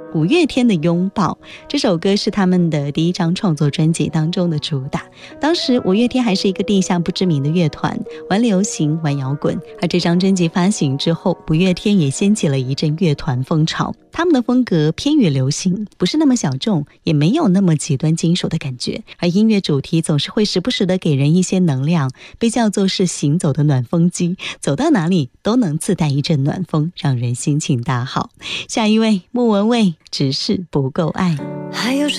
五月天的拥抱，这首歌是他们的第一张创作专辑当中的主打。当时五月天还是一个地下不知名的乐团，玩流行玩摇滚，而这张专辑发行之后，五月天也掀起了一阵乐团风潮。他们的风格偏于流行，不是那么小众，也没有那么极端金属的感觉，而音乐主题总是会时不时的给人一些能量，被叫做是行走的暖风机，走到哪里都能自带一阵暖风，让人心情大好。下一位，莫文蔚，只是不够爱。 还有